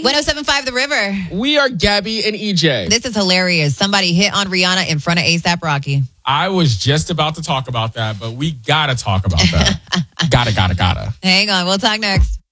1075 The River. We are Gabby and EJ. This is hilarious. Somebody hit on Rihanna in front of A$AP Rocky. I was just about to talk about that, but we gotta talk about that. Gotta. Hang on. We'll talk next.